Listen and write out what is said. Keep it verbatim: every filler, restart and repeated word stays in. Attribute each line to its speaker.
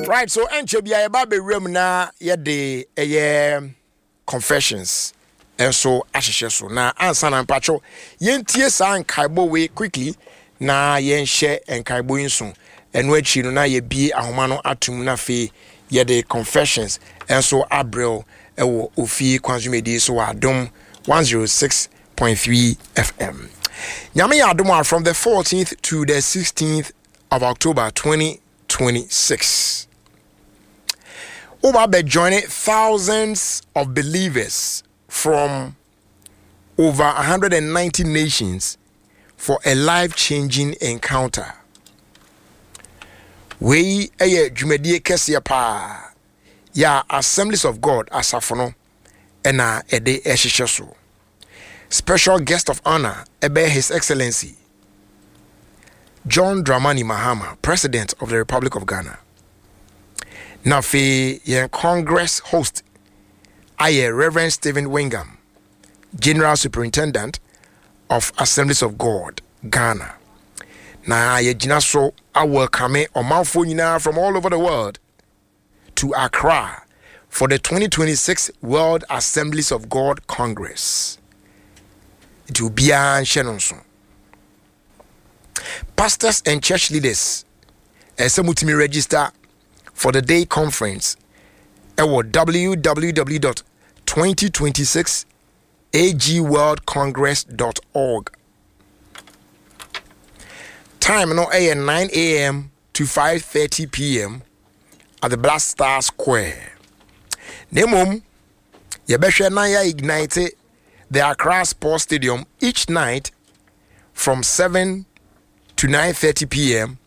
Speaker 1: Right, so enche bia ye ba be rem na ye de eye confessions. And so ahihye so na ansa na mpacho yentie sa nkaibo we quickly na yen share nkaibo inso eno achi no na ye bie ahoma no atum na fe ye de confessions and so abrel ewo ofi kwansumedi so adom one oh six point three F M. Nyame ya adom from the fourteenth to the sixteenth of October twenty twenty-six. Oba be joining thousands of believers from over one hundred ninety nations for a life-changing encounter. We eye dwumadie kese pa ya Assemblies of God asafono ena ede ehihye so. Special guest of honor ebe His Excellency John Dramani Mahama, President of the Republic of Ghana. Now fe yen Congress host aye Reverend Stephen Wingham, General Superintendent of Assemblies of God, Ghana. Na ye jina so a welcome omanfo nyina from all over the world to Accra for the twenty twenty-six World Assemblies of God Congress. It will be an shenonso. Pastors and church leaders esemutimi register for the day conference at w w w dot twenty twenty-six a g world congress dot org. Time no a nine a m to five thirty p m at the Black Star Square. Nemom yebehwe na ya ignite the Accra Sports Stadium each night from seven to nine thirty p m